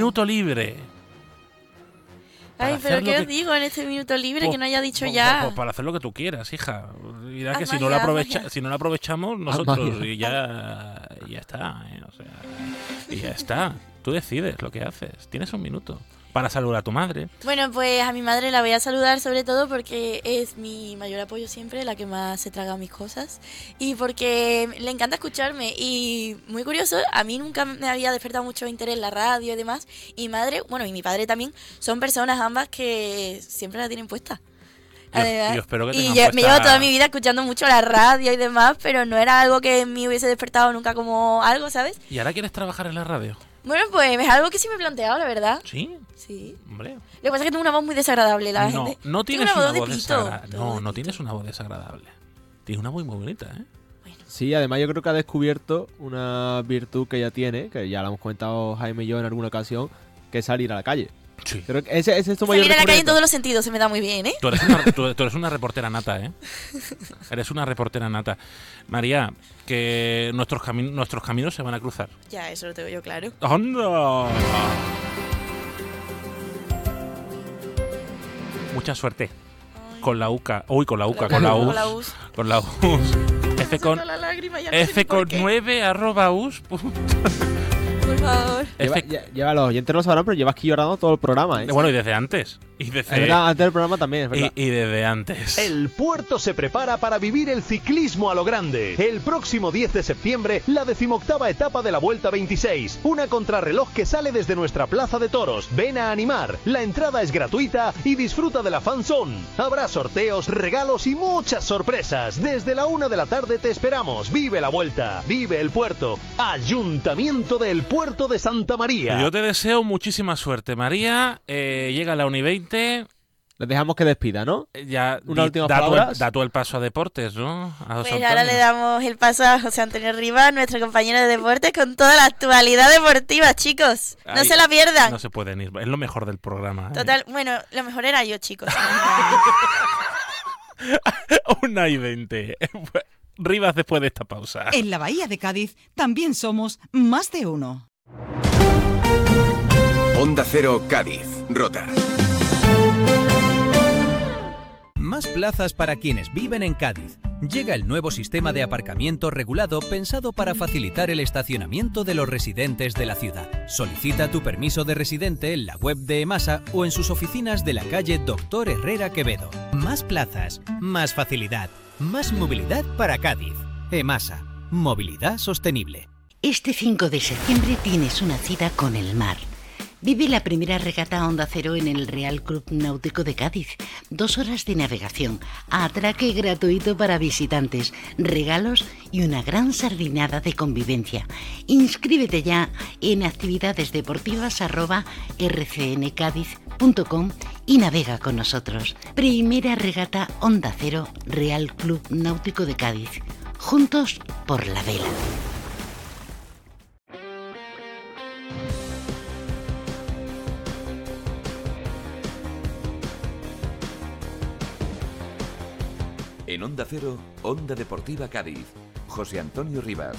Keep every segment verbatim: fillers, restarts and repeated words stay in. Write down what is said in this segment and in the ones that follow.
minuto libre. Ay, pero ¿qué os digo en este minuto libre pues, que no haya dicho pues, ya? Pues para hacer lo que tú quieras, hija. Dirá que haz si no, magia, lo aprovecha, haz si no lo aprovechamos nosotros magia. y ya, ya está. ¿eh? O sea, y ya está. Tú decides lo que haces. Tienes un minuto para saludar a tu madre. Bueno, pues a mi madre la voy a saludar sobre todo porque es mi mayor apoyo siempre, la que más se traga mis cosas y porque le encanta escucharme y muy curioso, a mí nunca me había despertado mucho interés en la radio y demás y mi madre, bueno y mi padre también, son personas ambas que siempre la tienen puesta. Yo, yo espero que y tengan yo, puesta... me llevo toda mi vida escuchando mucho la radio y demás, pero no era algo que en mí hubiese despertado nunca como algo, ¿sabes? ¿Y ahora quieres trabajar en la radio? Bueno, pues es algo que sí me he planteado, la verdad. ¿Sí? Sí. Hombre. Lo que pasa es que tengo una voz muy desagradable, la no, gente. No tienes tengo una, una voz de pito. desagradable. No, no tienes una voz desagradable. Tienes una voz muy bonita, ¿eh? Bueno. Sí, además yo creo que ha descubierto una virtud que ella tiene, que ya la hemos comentado Jaime y yo en alguna ocasión, que es salir a la calle. Sí. Creo que ese, ese es tu mayor Salir a la calle en descubrimiento. todos los sentidos se me da muy bien, ¿eh? Tú eres, una, tú, tú eres una reportera nata, ¿eh? Eres una reportera nata. María, que nuestros, cami- nuestros caminos se van a cruzar. Ya, eso lo tengo yo claro. ¡Anda! Mucha suerte. Con la UCA. Uy, con la UCA, con la U S. Con la U S. Con la U S. F con, la lágrima, ya no sé F ni por con qué. nueve arroba U S. Por favor. Lleva, F- lle- lleva, los oyentes no lo sabrán, pero llevas aquí llorando todo el programa, ¿eh? Bueno, y desde antes. Y Es desde, verdad, antes del programa también, es verdad. y, y desde antes. El puerto se prepara para vivir el ciclismo a lo grande. El próximo diez de septiembre, la decimoctava etapa de la Vuelta veintiséis. Una contrarreloj que sale desde nuestra plaza de toros. Ven a animar. La entrada es gratuita y disfruta de la fanzone. Habrá sorteos, regalos y muchas sorpresas. Desde la una de la tarde te esperamos. Vive la Vuelta. Vive el puerto. Ayuntamiento del Puerto de Santa María. Yo te deseo muchísima suerte, María. Eh, llega la Uni veinte. Les dejamos que despida, ¿no? Eh, Ya Unas di- últimas da, tú el, palabras. da tú el paso a deportes, ¿no? A José Pues ahora Antonio. le damos el paso a José Antonio Rivas, nuestro compañero de deportes, con toda la actualidad deportiva, chicos. No Ay, se la pierdan. No se pueden ir. Es lo mejor del programa. ¿eh? Total, bueno, lo mejor era yo, chicos. Una y veinte. Rivas después de esta pausa. En la Bahía de Cádiz también somos más de uno. Onda Cero Cádiz, Rota. Más plazas para quienes viven en Cádiz. Llega el nuevo sistema de aparcamiento regulado pensado para facilitar el estacionamiento de los residentes de la ciudad. Solicita tu permiso de residente en la web de EMASA o en sus oficinas de la calle Doctor Herrera Quevedo. Más plazas, más facilidad, más movilidad para Cádiz. EMASA, movilidad sostenible. Este cinco de septiembre tienes una cita con el mar. Vive la primera regata Onda Cero en el Real Club Náutico de Cádiz. Dos horas de navegación, atraque gratuito para visitantes, regalos y una gran sardinada de convivencia. Inscríbete ya en actividadesdeportivas arroba r c n cádiz punto com y navega con nosotros. Primera regata Onda Cero Real Club Náutico de Cádiz. Juntos por la vela. En Onda Cero, Onda Deportiva Cádiz. José Antonio Rivas.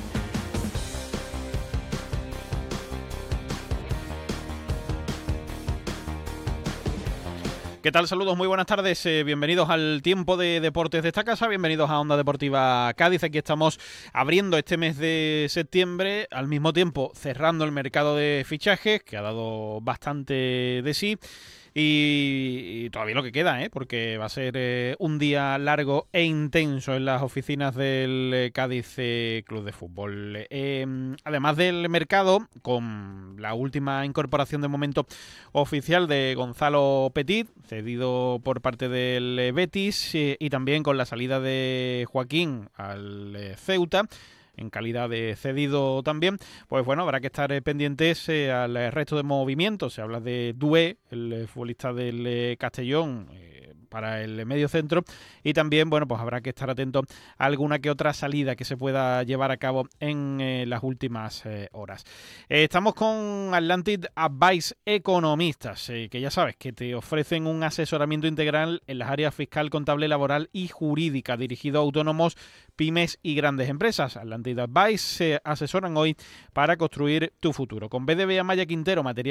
¿Qué tal? Saludos, muy buenas tardes. Eh, bienvenidos al tiempo de deportes de esta casa. Bienvenidos a Onda Deportiva Cádiz. Aquí estamos abriendo este mes de septiembre, al mismo tiempo cerrando el mercado de fichajes, que ha dado bastante de sí. Y, y todavía lo que queda, ¿eh? Porque va a ser eh, un día largo e intenso en las oficinas del eh, Cádiz eh, Club de Fútbol. Eh, además del mercado, con la última incorporación de momento oficial de Gonzalo Petit, cedido por parte del eh, Betis, eh, y también con la salida de Joaquín al eh, Ceuta, en calidad de cedido también, pues bueno, habrá que estar eh, pendientes eh, al resto de movimientos. Se habla de Dué, el eh, futbolista del eh, Castellón, eh, para el medio centro, y también, bueno, pues habrá que estar atento a alguna que otra salida que se pueda llevar a cabo en eh, las últimas eh, horas. Eh, estamos con Atlantic Advice Economistas, eh, que ya sabes que te ofrecen un asesoramiento integral en las áreas fiscal, contable, laboral y jurídica, dirigido a autónomos, pymes y grandes empresas. Atlantic Advice se asesoran hoy para construir tu futuro. Con B D B Amaya Quintero, material